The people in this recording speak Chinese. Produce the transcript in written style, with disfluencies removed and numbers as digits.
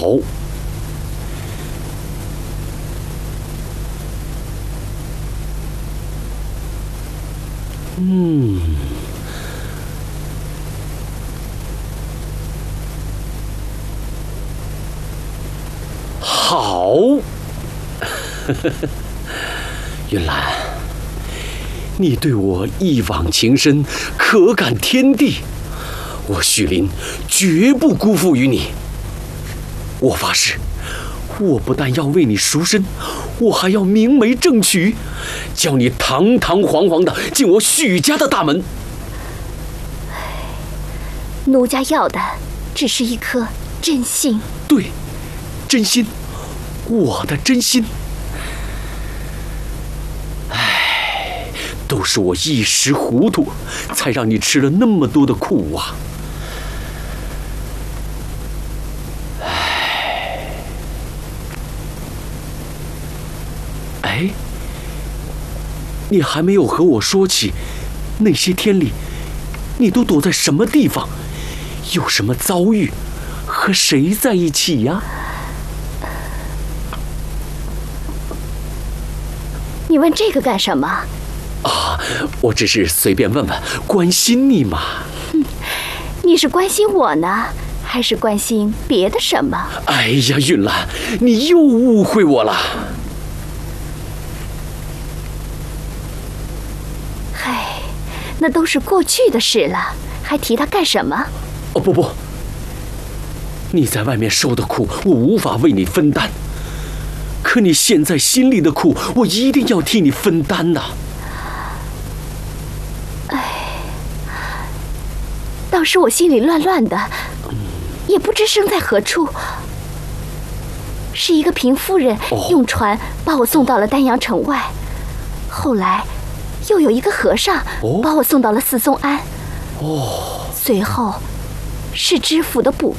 好，云兰，你对我一往情深，可感天地，我许林绝不辜负于你。我发誓，我不但要为你赎身，我还要明媒正娶，叫你堂堂皇皇的进我许家的大门。 奴家要的只是一颗真心。 对，真心，我的真心。唉，都是我一时糊涂，才让你吃了那么多的苦啊！哎，你还没有和我说起，那些天里，你都躲在什么地方，有什么遭遇，和谁在一起呀？ 你问这个干什么？ 啊，我只是随便问问，关心你嘛。 你是关心我呢，还是关心别的什么？ 哎呀，云兰，你又误会我了。 嗨，那都是过去的事了，还提它干什么？ 哦，不，你在外面受的苦，我无法为你分担。可你现在心里的苦，我一定要替你分担呐。 当时我心里乱乱的，也不知身在何处。是一个平夫人用船把我送到了丹阳城外，后来又有一个和尚把我送到了寺宗庵，随后是知府的捕